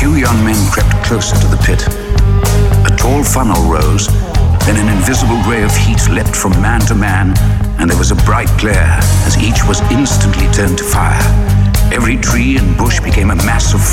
few young men crept closer to the pit. A tall funnel rose, then an invisible ray of heat leapt from man to man, and there was a bright glare as each was instantly turned to fire. Every tree and bush became a mass of